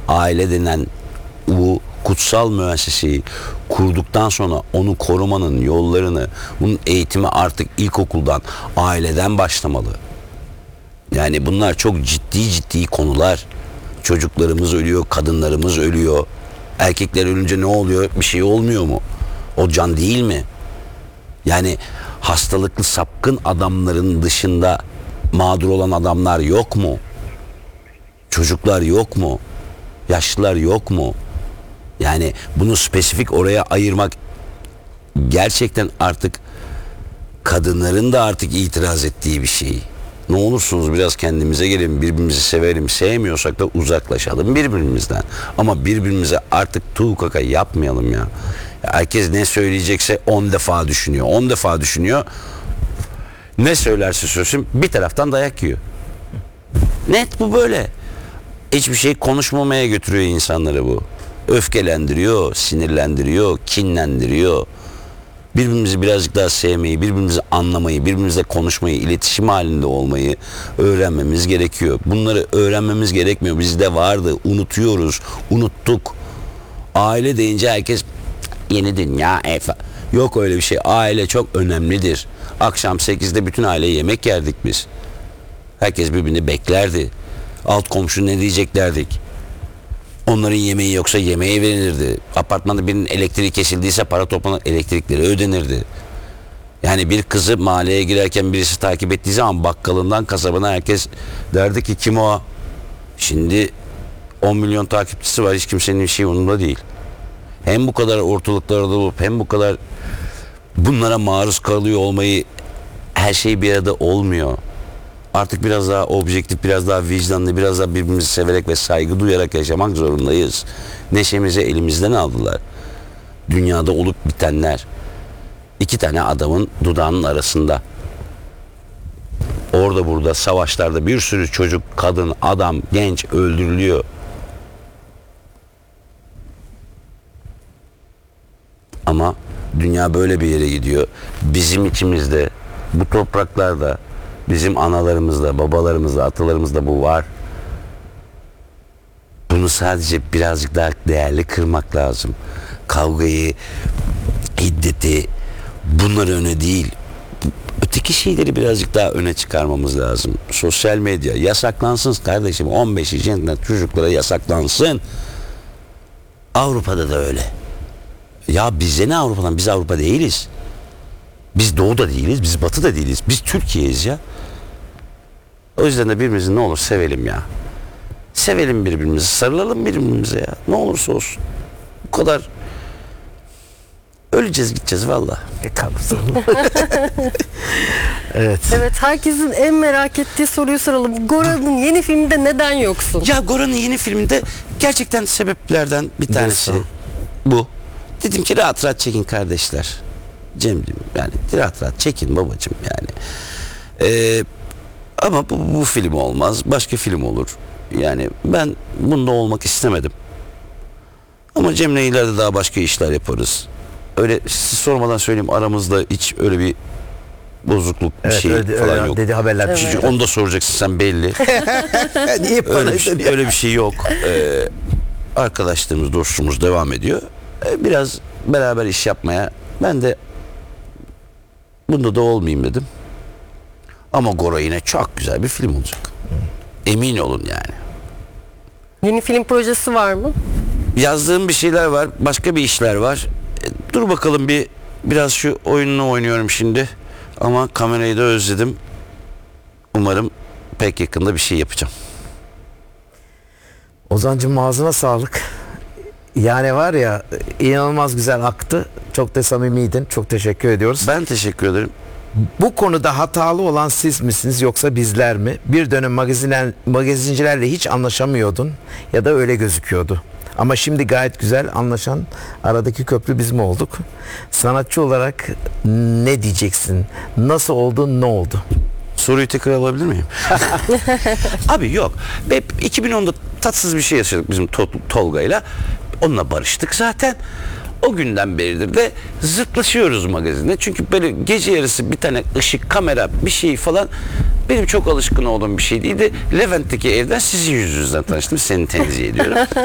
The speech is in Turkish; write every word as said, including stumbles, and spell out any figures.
aile denen bu kutsal müesseseyi kurduktan sonra onu korumanın yollarını, bunun eğitimi artık ilkokuldan, aileden başlamalı. Yani bunlar çok ciddi ciddi konular. Çocuklarımız ölüyor, kadınlarımız ölüyor. Erkekler ölünce ne oluyor? Bir şey olmuyor mu? O can değil mi? Yani hastalıklı sapkın adamların dışında mağdur olan adamlar yok mu? Çocuklar yok mu? Yaşlılar yok mu? Yani bunu spesifik oraya ayırmak gerçekten artık kadınların da artık itiraz ettiği bir şey. Ne olursunuz biraz kendimize gelin, birbirimizi sevelim, sevmiyorsak da uzaklaşalım birbirimizden. Ama birbirimize artık tuğ kaka yapmayalım ya. Herkes ne söyleyecekse on defa düşünüyor. On defa düşünüyor. Ne söylerse söylesin bir taraftan dayak yiyor. Net bu böyle. Hiçbir şey konuşmamaya götürüyor insanları bu. Öfkelendiriyor, sinirlendiriyor, kinlendiriyor. Birbirimizi birazcık daha sevmeyi, birbirimizi anlamayı, birbirimizle konuşmayı, iletişim halinde olmayı öğrenmemiz gerekiyor. Bunları öğrenmemiz gerekmiyor. Bizde vardı, unutuyoruz, unuttuk. Aile deyince herkes yeni dünya efe. Yok öyle bir şey. Aile çok önemlidir. Akşam sekizde bütün aile yemek yerdik biz. Herkes birbirini beklerdi. Alt komşu ne diyeceklerdik. Onların yemeği yoksa yemeği verilirdi. Apartmanda birinin elektriği kesildiyse para toplanıp elektrikleri ödenirdi. Yani bir kızı mahalleye girerken birisi takip ettiği zaman bakkalından kasabına herkes derdi ki kim o? Şimdi on milyon takipçisi var, hiç kimsenin bir şey umurunda değil. Hem bu kadar ortalıklarda olup hem bu kadar bunlara maruz kalıyor olmayı, her şey bir arada olmuyor. Artık biraz daha objektif, biraz daha vicdanlı, biraz daha birbirimizi severek ve saygı duyarak yaşamak zorundayız. Neşemizi elimizden aldılar. Dünyada olup bitenler. İki tane adamın dudağının arasında. Orada burada savaşlarda bir sürü çocuk, kadın, adam, genç öldürülüyor. Ama dünya böyle bir yere gidiyor. Bizim içimizde, bu topraklarda, bizim analarımızda, babalarımızda, atalarımızda bu var. Bunu sadece birazcık daha değerli kırmak lazım. Kavgayı, hiddeti, bunları öne değil, öteki şeyleri birazcık daha öne çıkarmamız lazım. Sosyal medya yasaklansın kardeşim. on beş yaşında çocuklara yasaklansın. Avrupa'da da öyle. Ya bize ne Avrupa'dan? Biz Avrupa değiliz. Biz Doğu'da değiliz, biz Batı'da değiliz. Biz Türkiye'yiz ya. O yüzden de birbirimizi ne olur sevelim ya. Sevelim birbirimizi, sarılalım birbirimize ya. Ne olursa olsun. Bu kadar öleceğiz gideceğiz valla. E, evet. Evet, herkesin en merak ettiği soruyu soralım. Gora'nın yeni filminde neden yoksun? Ya Gora'nın yeni filminde gerçekten sebeplerden bir tanesi Diyorsun. bu. Dedim ki rahat rahat çekin kardeşler. Cem'ciğim yani rahat rahat çekin babacığım yani. Ee, ama bu, bu film olmaz. Başka film olur. Yani ben bunda olmak istemedim. Ama Cem'le ileride daha başka işler yaparız. Öyle siz sormadan söyleyeyim, aramızda hiç öyle bir bozukluk bir Evet, şey öyle, falan öyle yok. dedi haberler. Evet. Çünkü onu da soracaksın sen belli. Niye öyle, bir şey, öyle bir şey yok. Ee, arkadaşlığımız, dostluğumuz devam ediyor. Ee, biraz beraber iş yapmaya ben de bunda da olmayayım dedim. Ama Gora yine çok güzel bir film olacak. Emin olun yani. Yeni film projesi var mı? Yazdığım bir şeyler var. Başka bir işler var. E, dur bakalım bir biraz şu oyununu oynuyorum şimdi. Ama kamerayı da özledim. Umarım pek yakında bir şey yapacağım. Ozan'cığım ağzına sağlık. Yani var ya, inanılmaz güzel aktı. Çok da samimiydin. Çok teşekkür ediyoruz. Ben teşekkür ederim. Bu konuda hatalı olan siz misiniz yoksa bizler mi? Bir dönem magazinler, magazincilerle hiç anlaşamıyordun ya da öyle gözüküyordu. Ama şimdi gayet güzel anlaşan aradaki köprü biz mi olduk? Sanatçı olarak ne diyeceksin? Nasıl oldu, ne oldu? Soruyu tekrar alabilir miyim? Abi yok. Hep iki bin onda tatsız bir şey yaşadık bizim Tol- Tolga'yla. Onunla barıştık zaten. O günden beridir de zıtlaşıyoruz magazinde. Çünkü böyle gece yarısı bir tane ışık, kamera, bir şey falan benim çok alışkın olduğum bir şey değildi. Levent'teki evden sizin yüzünüzden tanıştım. Seni tenzih ediyorum.